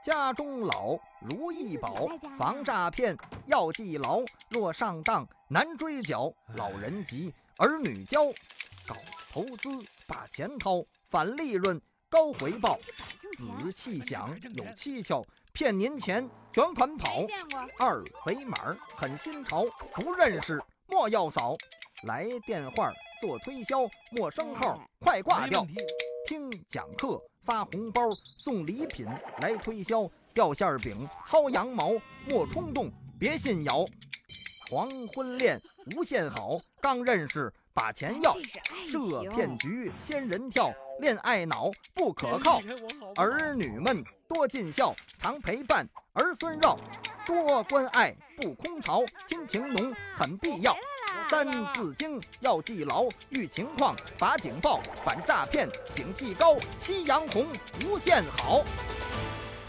家中老，如意宝，防诈骗要记牢。若上当难追缴，老人急，儿女教。搞投资把钱掏，反利润高回报。仔细想有蹊跷，骗您钱全款跑。二维码很新潮，不认识莫要扫。来电话做推销，陌生号快挂掉。听讲课发红包，送礼品来推销。掉馅饼薅羊毛，莫冲动别信谣。黄昏恋无限好，刚认识把钱要。设骗局仙人跳，恋爱脑不可靠。儿女们多尽孝，常陪伴儿孙绕。多关爱不空巢，亲情浓很必要。三字经要记牢，遇情况把警报，反诈骗警惕高。夕阳红无限好。